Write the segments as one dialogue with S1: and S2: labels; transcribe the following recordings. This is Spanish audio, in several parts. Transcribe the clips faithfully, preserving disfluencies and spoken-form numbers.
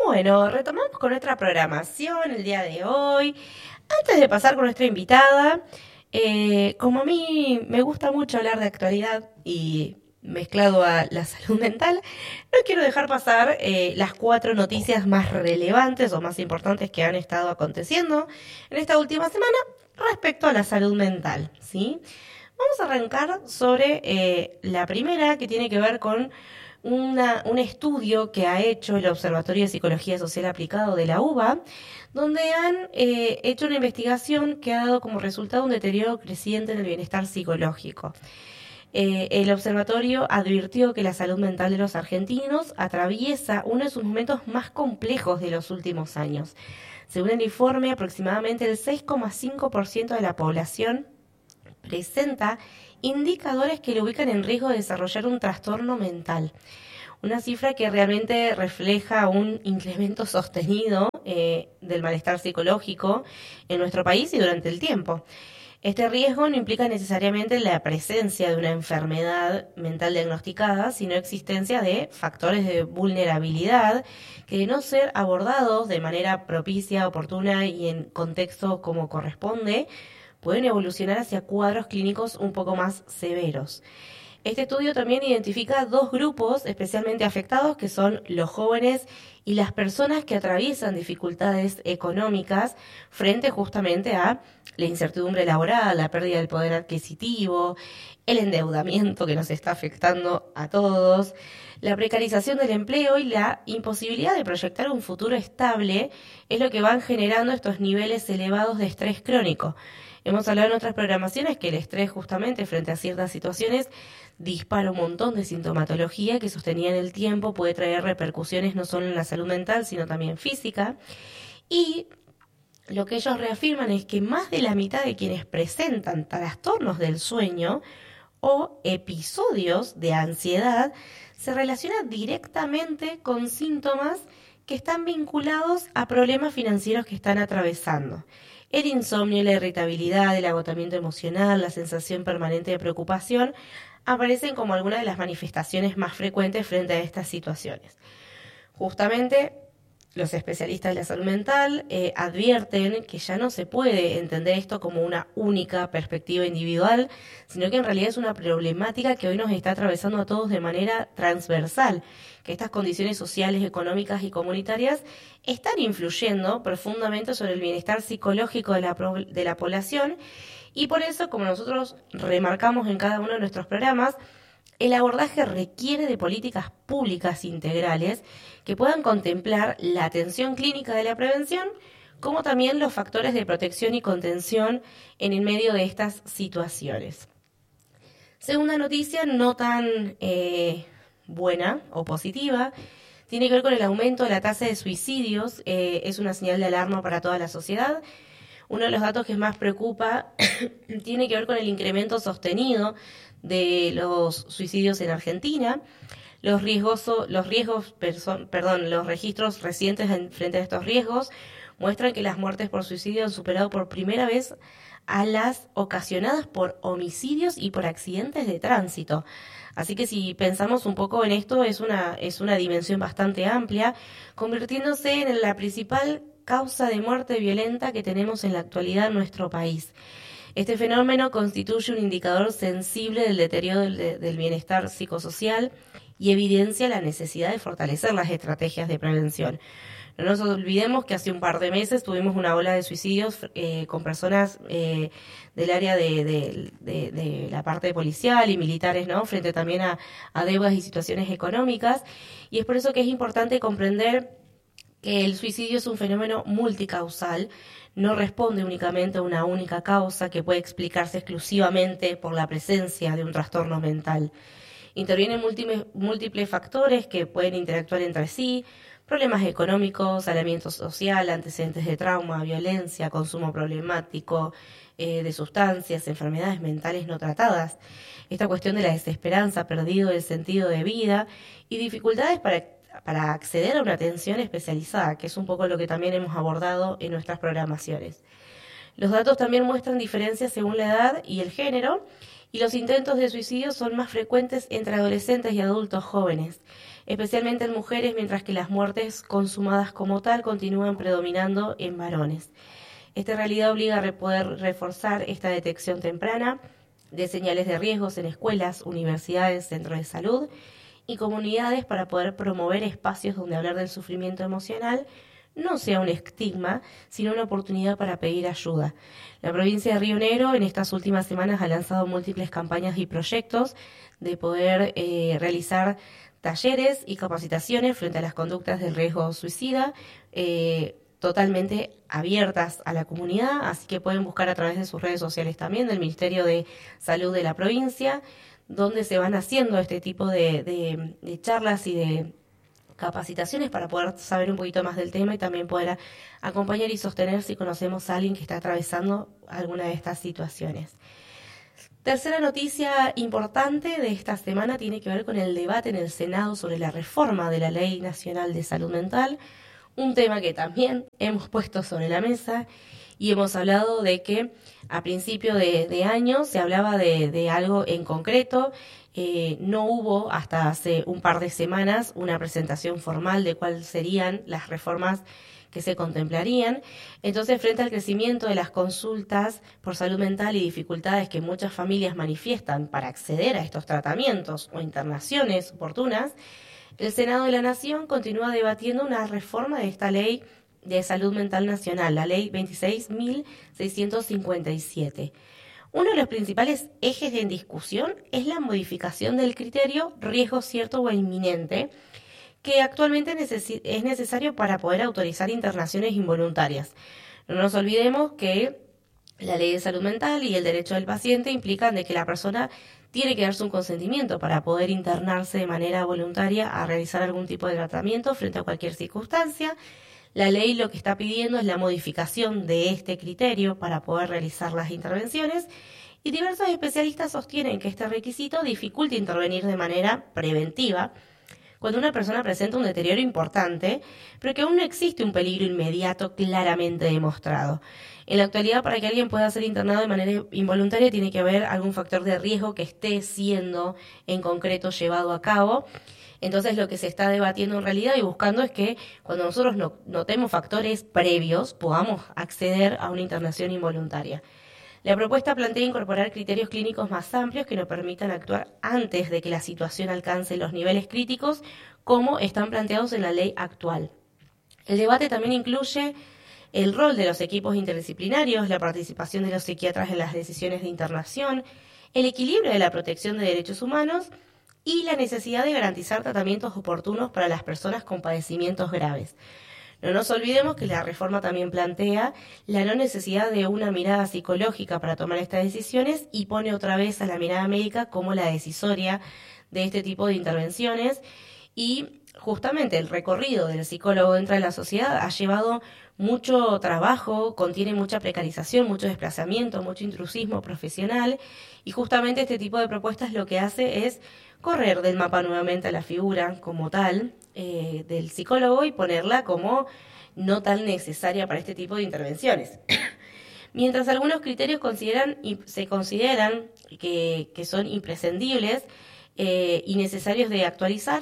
S1: Bueno, retomamos con nuestra programación el día de hoy. Antes de pasar con nuestra invitada, eh, como a mí me gusta mucho hablar de actualidad y mezclado a la salud mental, no quiero dejar pasar eh, las cuatro noticias más relevantes o más importantes que han estado aconteciendo en esta última semana respecto a la salud mental, ¿sí? Vamos a arrancar sobre eh, la primera, que tiene que ver con Una, un estudio que ha hecho el Observatorio de Psicología Social Aplicado de la U B A, donde han eh, hecho una investigación que ha dado como resultado un deterioro creciente en el bienestar psicológico. Eh, el observatorio advirtió que la salud mental de los argentinos atraviesa uno de sus momentos más complejos de los últimos años. Según el informe, aproximadamente el seis coma cinco por ciento de la población presenta indicadores que le ubican en riesgo de desarrollar un trastorno mental. Una cifra que realmente refleja un incremento sostenido eh, del malestar psicológico en nuestro país y durante el tiempo. Este riesgo no implica necesariamente la presencia de una enfermedad mental diagnosticada, sino existencia de factores de vulnerabilidad que, de no ser abordados de manera propicia, oportuna y en contexto como corresponde, pueden evolucionar hacia cuadros clínicos un poco más severos. Este estudio también identifica dos grupos especialmente afectados, que son los jóvenes y las personas que atraviesan dificultades económicas frente justamente a la incertidumbre laboral, la pérdida del poder adquisitivo, el endeudamiento que nos está afectando a todos, la precarización del empleo y la imposibilidad de proyectar un futuro estable es lo que van generando estos niveles elevados de estrés crónico. Hemos hablado en otras programaciones que el estrés justamente frente a ciertas situaciones dispara un montón de sintomatología que sostenida en el tiempo puede traer repercusiones no solo en la salud mental, sino también física. Y lo que ellos reafirman es que más de la mitad de quienes presentan trastornos del sueño o episodios de ansiedad se relaciona directamente con síntomas que están vinculados a problemas financieros que están atravesando. El insomnio, la irritabilidad, el agotamiento emocional, la sensación permanente de preocupación aparecen como algunas de las manifestaciones más frecuentes frente a estas situaciones. Justamente, los especialistas de la salud mental eh, advierten que ya no se puede entender esto como una única perspectiva individual, sino que en realidad es una problemática que hoy nos está atravesando a todos de manera transversal, que estas condiciones sociales, económicas y comunitarias están influyendo profundamente sobre el bienestar psicológico de la, de la población, y por eso, como nosotros remarcamos en cada uno de nuestros programas, el abordaje requiere de políticas públicas integrales que puedan contemplar la atención clínica de la prevención, como también los factores de protección y contención en el medio de estas situaciones. Segunda noticia, no tan eh, buena o positiva, tiene que ver con el aumento de la tasa de suicidios. Eh, es una señal de alarma para toda la sociedad. Uno de los datos que más preocupa tiene que ver con el incremento sostenido de los suicidios en Argentina. Los riesgos, los riesgos, perdón, los registros recientes en, frente a estos riesgos muestran que las muertes por suicidio han superado por primera vez a las ocasionadas por homicidios y por accidentes de tránsito. Así que si pensamos un poco en esto, es una, es una dimensión bastante amplia, convirtiéndose en la principal causa de muerte violenta que tenemos en la actualidad en nuestro país. Este fenómeno constituye un indicador sensible del deterioro del, del bienestar psicosocial y evidencia la necesidad de fortalecer las estrategias de prevención. No nos olvidemos que hace un par de meses tuvimos una ola de suicidios eh, con personas eh, del área de, de, de, de la parte policial y militares, ¿no? Frente también a, a deudas y situaciones económicas, y es por eso que es importante comprender que el suicidio es un fenómeno multicausal, no responde únicamente a una única causa que puede explicarse exclusivamente por la presencia de un trastorno mental. Intervienen múltiples, múltiples factores que pueden interactuar entre sí: problemas económicos, aislamiento social, antecedentes de trauma, violencia, consumo problemático eh, de sustancias, enfermedades mentales no tratadas, esta cuestión de la desesperanza, perdido del sentido de vida y dificultades para para acceder a una atención especializada, que es un poco lo que también hemos abordado en nuestras programaciones. Los datos también muestran diferencias según la edad y el género, y los intentos de suicidio son más frecuentes entre adolescentes y adultos jóvenes. especialmente en mujeres, mientras que las muertes consumadas como tal continúan predominando en varones. Esta realidad obliga a poder reforzar esta detección temprana de señales de riesgos en escuelas, universidades, centros de salud y comunidades para poder promover espacios donde hablar del sufrimiento emocional no sea un estigma, sino una oportunidad para pedir ayuda. La provincia de Río Negro en estas últimas semanas ha lanzado múltiples campañas y proyectos de poder eh, realizar talleres y capacitaciones frente a las conductas del riesgo suicida, eh, totalmente abiertas a la comunidad, así que pueden buscar a través de sus redes sociales también del Ministerio de Salud de la provincia, donde se van haciendo este tipo de, de, de charlas y de capacitaciones para poder saber un poquito más del tema y también poder acompañar y sostener si conocemos a alguien que está atravesando alguna de estas situaciones. Tercera noticia importante de esta semana tiene que ver con el debate en el Senado sobre la reforma de la Ley Nacional de Salud Mental, un tema que también hemos puesto sobre la mesa y hemos hablado de que a principio de, de año se hablaba de, de algo en concreto. Eh, no hubo hasta hace un par de semanas una presentación formal de cuáles serían las reformas que se contemplarían. Entonces, frente al crecimiento de las consultas por salud mental y dificultades que muchas familias manifiestan para acceder a estos tratamientos o internaciones oportunas, el Senado de la Nación continúa debatiendo una reforma de esta ley de salud mental nacional, la ley veintiséis mil seiscientos cincuenta y siete. Uno de los principales ejes en discusión es la modificación del criterio riesgo cierto o inminente, que actualmente es necesario para poder autorizar internaciones involuntarias. No nos olvidemos que la ley de salud mental y el derecho del paciente implican de que la persona tiene que darse un consentimiento para poder internarse de manera voluntaria a realizar algún tipo de tratamiento frente a cualquier circunstancia. La ley lo que está pidiendo es la modificación de este criterio para poder realizar las intervenciones y diversos especialistas sostienen que este requisito dificulta intervenir de manera preventiva cuando una persona presenta un deterioro importante, pero que aún no existe un peligro inmediato claramente demostrado. En la actualidad, para que alguien pueda ser internado de manera involuntaria, tiene que haber algún factor de riesgo que esté siendo en concreto llevado a cabo. Entonces, lo que se está debatiendo en realidad y buscando es que cuando nosotros no, notemos factores previos, podamos acceder a una internación involuntaria. La propuesta plantea incorporar criterios clínicos más amplios que nos permitan actuar antes de que la situación alcance los niveles críticos, como están planteados en la ley actual. El debate también incluye el rol de los equipos interdisciplinarios, la participación de los psiquiatras en las decisiones de internación, el equilibrio de la protección de derechos humanos y la necesidad de garantizar tratamientos oportunos para las personas con padecimientos graves. No nos olvidemos que la reforma también plantea la no necesidad de una mirada psicológica para tomar estas decisiones y pone otra vez a la mirada médica como la decisoria de este tipo de intervenciones. Y justamente el recorrido del psicólogo dentro de la sociedad ha llevado mucho trabajo, contiene mucha precarización, mucho desplazamiento, mucho intrusismo profesional y justamente este tipo de propuestas lo que hace es correr del mapa nuevamente a la figura como tal eh, del psicólogo y ponerla como no tan necesaria para este tipo de intervenciones. Mientras algunos criterios consideran y se consideran que, que son imprescindibles eh, y necesarios de actualizar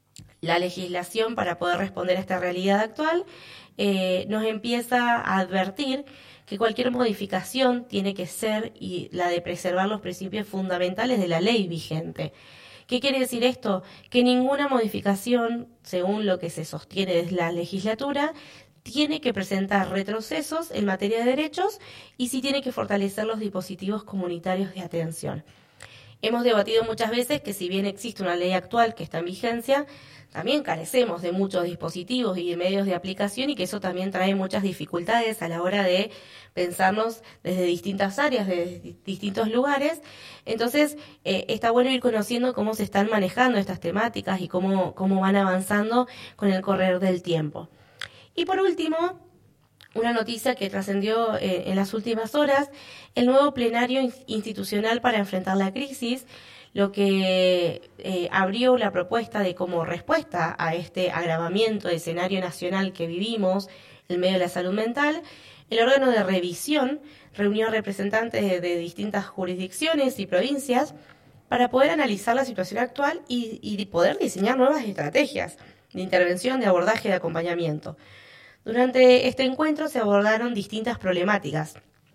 S1: la legislación para poder responder a esta realidad actual, eh, nos empieza a advertir que cualquier modificación tiene que ser y la de preservar los principios fundamentales de la ley vigente. ¿Qué quiere decir esto? Que ninguna modificación, según lo que se sostiene desde la legislatura, tiene que presentar retrocesos en materia de derechos y sí tiene que fortalecer los dispositivos comunitarios de atención. Hemos debatido muchas veces que si bien existe una ley actual que está en vigencia, también carecemos de muchos dispositivos y de medios de aplicación y que eso también trae muchas dificultades a la hora de pensarnos desde distintas áreas, desde distintos lugares. Entonces, eh, está bueno ir conociendo cómo se están manejando estas temáticas y cómo, cómo van avanzando con el correr del tiempo. Y por último, una noticia que trascendió eh, en las últimas horas, el nuevo plenario institucional para enfrentar la crisis, lo que eh, abrió la propuesta de como respuesta a este agravamiento de escenario nacional que vivimos en medio de la salud mental, el órgano de revisión reunió representantes de, de distintas jurisdicciones y provincias para poder analizar la situación actual y, y poder diseñar nuevas estrategias de intervención, de abordaje, de acompañamiento. Durante este encuentro se abordaron distintas problemáticas: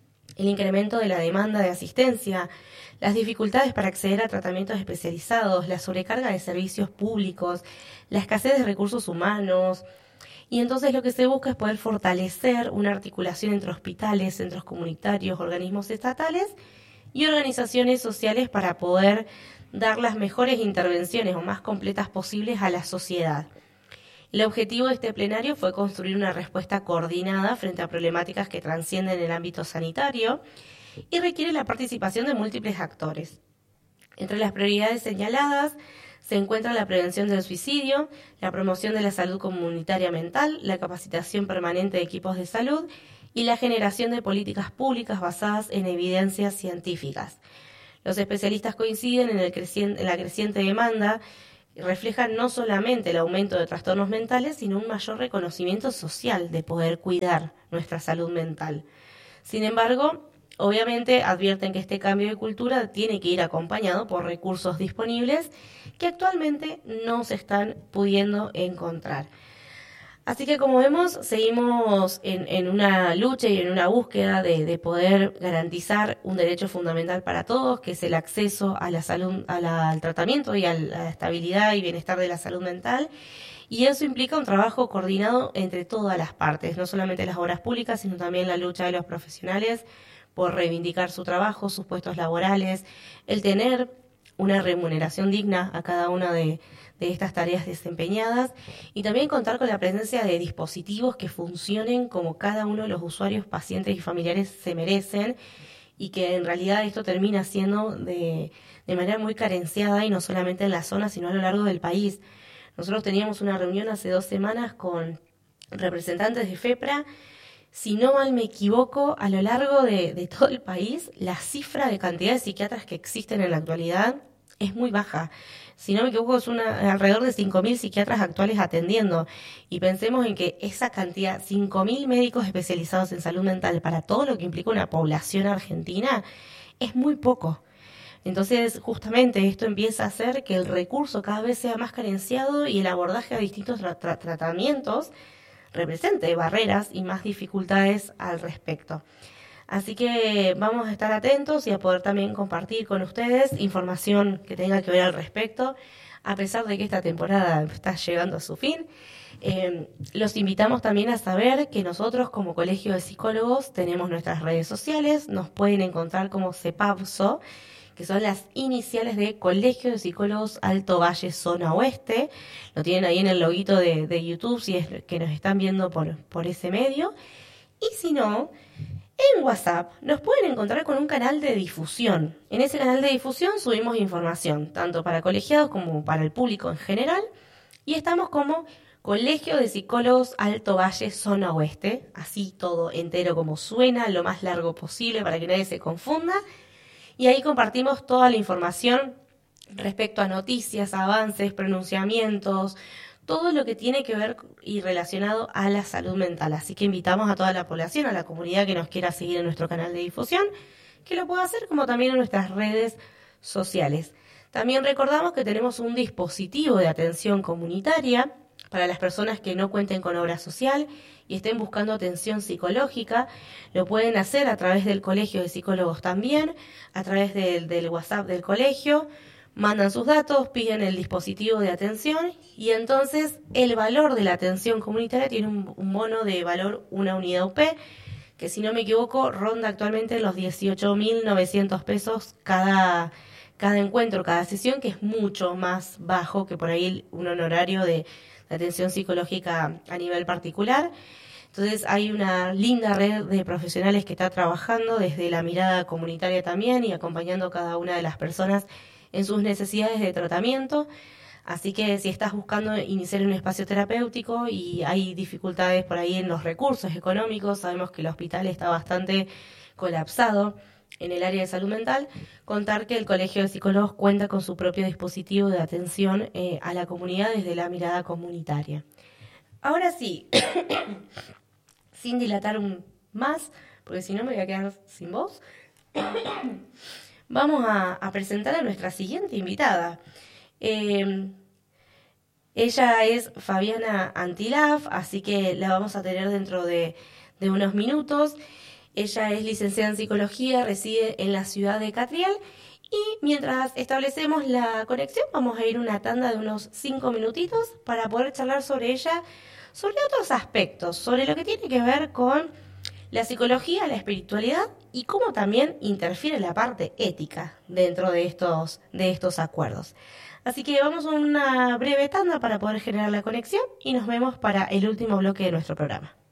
S1: el incremento de la demanda de asistencia, las dificultades para acceder a tratamientos especializados, la sobrecarga de servicios públicos, la escasez de recursos humanos. Y entonces lo que se busca es poder fortalecer una articulación entre hospitales, centros comunitarios, organismos estatales y organizaciones sociales para poder dar las mejores intervenciones o más completas posibles a la sociedad. El objetivo de este plenario fue construir una respuesta coordinada frente a problemáticas que trascienden el ámbito sanitario y requiere la participación de múltiples actores. Entre las prioridades señaladas se encuentra la prevención del suicidio, la promoción de la salud comunitaria mental, la capacitación permanente de equipos de salud y la generación de políticas públicas basadas en evidencias científicas. Los especialistas coinciden en, el creciente, en la creciente demanda, reflejan no solamente el aumento de trastornos mentales, sino un mayor reconocimiento social de poder cuidar nuestra salud mental. Sin embargo, obviamente advierten que este cambio de cultura tiene que ir acompañado por recursos disponibles que actualmente no se están pudiendo encontrar. Así que, como vemos, seguimos en, en una lucha y en una búsqueda de, de poder garantizar un derecho fundamental para todos, que es el acceso a la salud, a la, al tratamiento y a la estabilidad y bienestar de la salud mental. Y eso implica un trabajo coordinado entre todas las partes, no solamente las obras públicas, sino también la lucha de los profesionales por reivindicar su trabajo, sus puestos laborales, el tener una remuneración digna a cada una de, de estas tareas desempeñadas y también contar con la presencia de dispositivos que funcionen como cada uno de los usuarios, pacientes y familiares se merecen, y que en realidad esto termina siendo de, de manera muy carenciada, y no solamente en la zona, sino a lo largo del país. Nosotros teníamos una reunión hace dos semanas con representantes de FEPRA. Si no mal me equivoco, a lo largo de, de todo el país, la cifra de cantidad de psiquiatras que existen en la actualidad es muy baja. Si no me equivoco, es una, alrededor de cinco mil psiquiatras actuales atendiendo. Y pensemos en que esa cantidad, cinco mil médicos especializados en salud mental para todo lo que implica una población argentina, es muy poco. Entonces, justamente esto empieza a hacer que el recurso cada vez sea más carenciado y el abordaje a distintos tra- tra- tratamientos represente barreras y más dificultades al respecto. Así que vamos a estar atentos y a poder también compartir con ustedes información que tenga que ver al respecto, a pesar de que esta temporada está llegando a su fin. Eh, los invitamos también a saber que nosotros como Colegio de Psicólogos tenemos nuestras redes sociales, nos pueden encontrar como CEPAPSO, que son las iniciales de Colegio de Psicólogos Alto Valle Zona Oeste. Lo tienen ahí en el loguito de, de YouTube si es que nos están viendo por, por ese medio. Y si no, en WhatsApp nos pueden encontrar con un canal de difusión. En ese canal de difusión subimos información, tanto para colegiados como para el público en general. Y estamos como Colegio de Psicólogos Alto Valle Zona Oeste, así todo entero como suena, lo más largo posible para que nadie se confunda. Y ahí compartimos toda la información respecto a noticias, avances, pronunciamientos, todo lo que tiene que ver y relacionado a la salud mental. Así que invitamos a toda la población, a la comunidad que nos quiera seguir en nuestro canal de difusión, que lo pueda hacer, como también en nuestras redes sociales. También recordamos que tenemos un dispositivo de atención comunitaria para las personas que no cuenten con obra social y estén buscando atención psicológica. Lo pueden hacer a través del Colegio de Psicólogos también, a través del, del WhatsApp del colegio. Mandan sus datos, piden el dispositivo de atención y entonces el valor de la atención comunitaria tiene un, un bono de valor, una unidad U P, que si no me equivoco ronda actualmente los dieciocho mil novecientos pesos cada, cada encuentro, cada sesión, que es mucho más bajo que por ahí un honorario de, de atención psicológica a nivel particular. Entonces hay una linda red de profesionales que está trabajando desde la mirada comunitaria también y acompañando a cada una de las personas en sus necesidades de tratamiento. Así que si estás buscando iniciar un espacio terapéutico y hay dificultades por ahí en los recursos económicos, sabemos que el hospital está bastante colapsado en el área de salud mental, contar que el Colegio de Psicólogos cuenta con su propio dispositivo de atención eh, a la comunidad desde la mirada comunitaria. Ahora sí, sin dilatar un más, porque si no me voy a quedar sin voz, vamos a, a presentar a nuestra siguiente invitada. Eh, ella es Fabiana Antilaf, así que la vamos a tener dentro de, de unos minutos. Ella es licenciada en psicología, reside en la ciudad de Catriel. Y mientras establecemos la conexión, vamos a ir una tanda de unos cinco minutitos para poder charlar sobre ella, sobre otros aspectos, sobre lo que tiene que ver con la psicología, la espiritualidad y cómo también interfiere la parte ética dentro de estos, de estos acuerdos. Así que vamos a una breve tanda para poder generar la conexión y nos vemos para el último bloque de nuestro programa.